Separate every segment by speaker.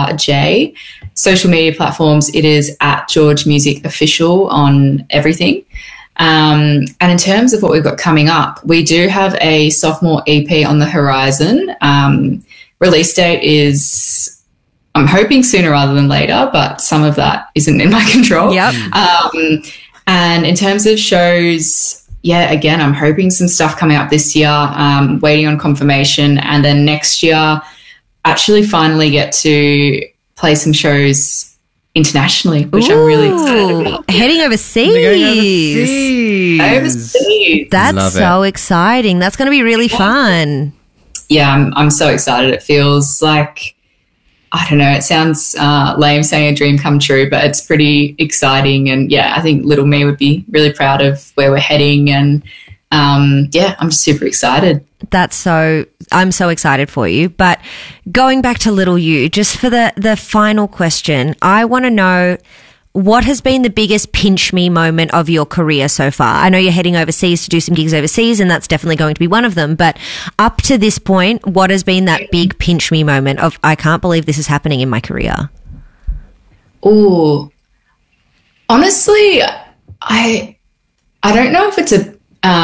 Speaker 1: J. Social media platforms, it is at George Music Official on everything. And in terms of what we've got coming up, we do have a sophomore EP on the horizon. Release date is, I'm hoping sooner rather than later, but some of that isn't in my control.
Speaker 2: Yep.
Speaker 1: And in terms of shows, yeah, again, I'm hoping some stuff coming up this year, waiting on confirmation. And then next year, actually finally get to play some shows internationally, which I'm really excited about.
Speaker 2: Heading overseas.
Speaker 1: Overseas.
Speaker 2: That's so exciting. That's going to be really fun.
Speaker 1: Yeah, I'm so excited. It feels like, I don't know, it sounds lame saying a dream come true, but it's pretty exciting. And yeah, I think little me would be really proud of where we're heading. And yeah, I'm just super excited. I'm so excited for you. But going back to little you, just for the final question, I want to know, what has been the biggest pinch me moment of your career so far? I know you're heading overseas to do some gigs overseas, and that's definitely going to be one of them. But up to this point, what has been that big pinch me moment of, I can't believe this is happening in my career? Oh, honestly, I don't know if it's a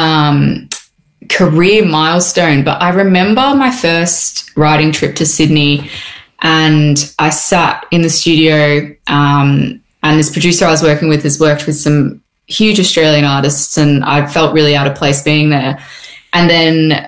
Speaker 1: career milestone, but I remember my first writing trip to Sydney, and I sat in the studio, and this producer I was working with has worked with some huge Australian artists, and I felt really out of place being there. And then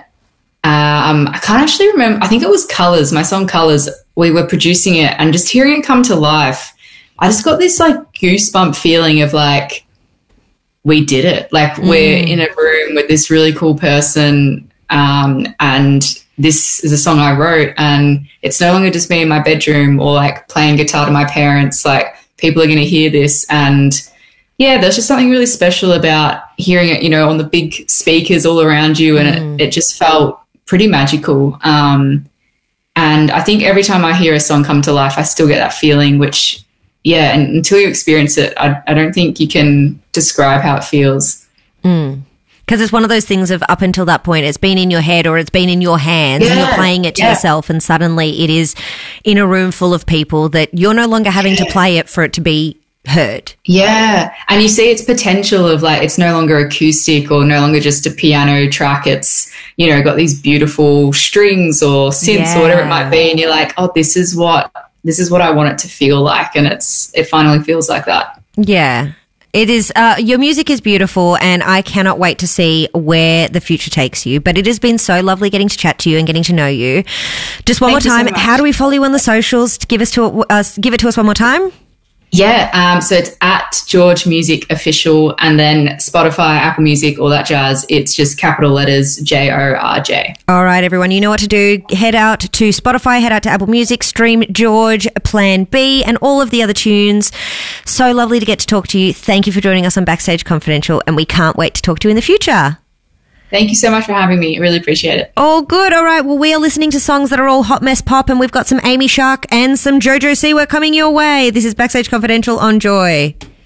Speaker 1: I can't actually remember, I think it was Colours, my song Colours, we were producing it, and just hearing it come to life, I just got this like goosebump feeling of like, we did it. Like we're in a room with this really cool person, and this is a song I wrote, and it's no longer just me in my bedroom or like playing guitar to my parents. Like, people are going to hear this. And yeah, there's just something really special about hearing it, you know, on the big speakers all around you. And it just felt pretty magical. And I think every time I hear a song come to life, I still get that feeling, which, yeah, and until you experience it, I don't think you can describe how it feels.
Speaker 2: Because it's one of those things of, up until that point, it's been in your head or it's been in your hands, and you're playing it to yourself, and suddenly it is in a room full of people that you're no longer having to play it for it to be heard. Yeah.
Speaker 1: And you see its potential of like, it's no longer acoustic or no longer just a piano track. It's, you know, got these beautiful strings or synths or whatever it might be. And you're like, oh, this is what I want it to feel like. And it finally feels like that.
Speaker 2: Yeah. It is, your music is beautiful, and I cannot wait to see where the future takes you. But it has been so lovely getting to chat to you and getting to know you. Just one more time, how do we follow you on the socials? Give it to us one more time.
Speaker 1: Yeah, so it's at George Music Official, and then Spotify, Apple Music, all that jazz. It's just capital letters JORJ.
Speaker 2: All right, everyone, you know what to do. Head out to Spotify, head out to Apple Music, stream George, Plan B, and all of the other tunes. So lovely to get to talk to you. Thank you for joining us on Backstage Confidential, and we can't wait to talk to you in the future.
Speaker 1: Thank you so much for having me. I really appreciate it.
Speaker 2: All good. All right. Well, we are listening to songs that are all hot mess pop, and we've got some Amy Shark and some JoJo Siwa coming your way. This is Backstage Confidential on Joy.